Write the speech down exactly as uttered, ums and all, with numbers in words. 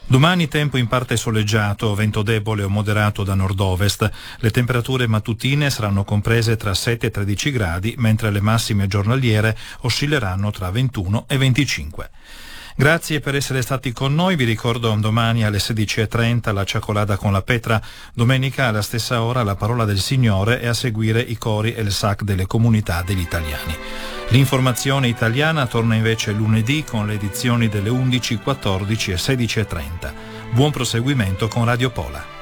Domani tempo in parte soleggiato, vento debole o moderato da nord-ovest. Le temperature mattutine saranno comprese tra sette e tredici gradi, mentre le massime giornaliere oscilleranno tra ventuno e venticinque. Grazie per essere stati con noi, vi ricordo domani alle sedici e trenta la ciacolata con la Petra, domenica alla stessa ora la parola del Signore e a seguire i cori e il S A C delle comunità degli italiani. L'informazione italiana torna invece lunedì con le edizioni delle undici, quattordici e sedici e trenta. Buon proseguimento con Radio Pola.